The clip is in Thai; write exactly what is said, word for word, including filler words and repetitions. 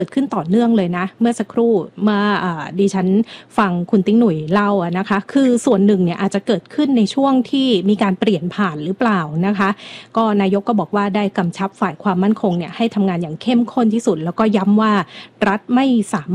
เกิดขึ้นต่อเนื่องเลยนะเมื่อสักครู่เมื่อดิฉันฟังคุณติ๊งหนุ่ยเล่าอะนะคะคือส่วนหนึ่งเนี่ยอาจจะเกิดขึ้นในช่วงที่มีการเปลี่ยนผ่านหรือเปล่านะคะก็นายกก็บอกว่าได้กำชับฝ่ายความมั่นคงเนี่ยให้ทำงานอย่างเข้มข้นที่สุดแล้วก็ย้ำว่ารัฐไม่สามารถ